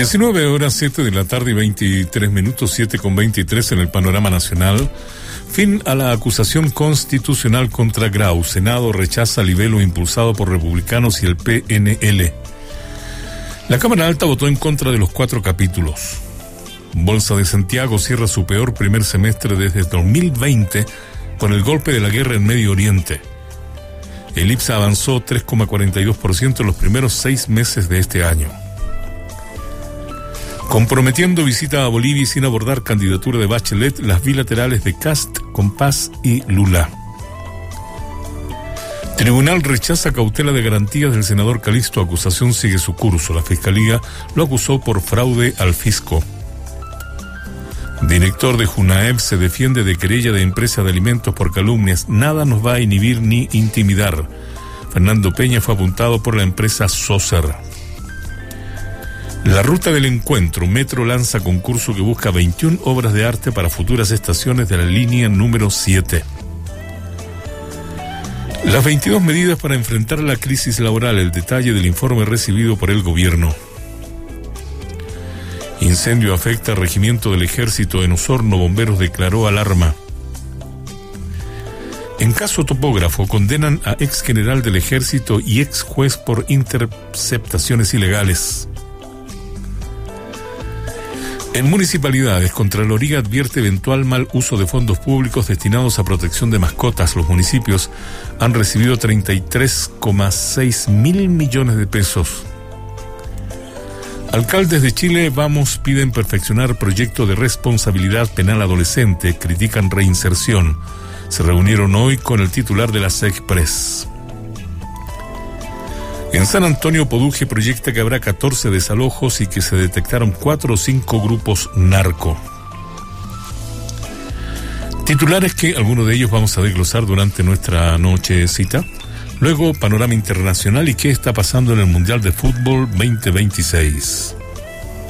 19:07 de la tarde y 23 minutos, 7:23 en el panorama nacional. Fin a la acusación constitucional contra Grau. Senado rechaza libelo impulsado por republicanos y el PNL. La Cámara Alta votó en contra de los 4 capítulos. Bolsa de Santiago cierra su peor primer semestre desde 2020 con el golpe de la guerra en Medio Oriente. El IPSA avanzó 3,42% en los primeros 6 meses de este año. Comprometiendo visita a Bolivia y sin abordar candidatura de Bachelet, las bilaterales de Kast con Paz y Lula. Tribunal rechaza cautela de garantías del senador Calisto. Acusación sigue su curso. La Fiscalía lo acusó por fraude al fisco. Director de Junaep se defiende de querella de empresa de alimentos por calumnias. Nada nos va a inhibir ni intimidar. Fernando Peña fue apuntado por la empresa Socer. La ruta del encuentro. Metro lanza concurso que busca 21 obras de arte para futuras estaciones de la línea número 7. Las 22 medidas para enfrentar la crisis laboral. El detalle del informe recibido por el gobierno. Incendio afecta al regimiento del ejército en Osorno. Bomberos declaró alarma. En caso topógrafo, condenan a ex general del ejército y ex juez por interceptaciones ilegales. En municipalidades, Contraloría advierte eventual mal uso de fondos públicos destinados a protección de mascotas. Los municipios han recibido 33,6 mil millones de pesos. Alcaldes de Chile Vamos piden perfeccionar proyecto de responsabilidad penal adolescente. Critican reinserción. Se reunieron hoy con el titular de la SECPRES. En San Antonio, Poduje proyecta que habrá 14 desalojos y que se detectaron 4 o 5 grupos narco. Titulares que algunos de ellos vamos a desglosar durante nuestra nochecita. Luego, panorama internacional y qué está pasando en el Mundial de Fútbol 2026.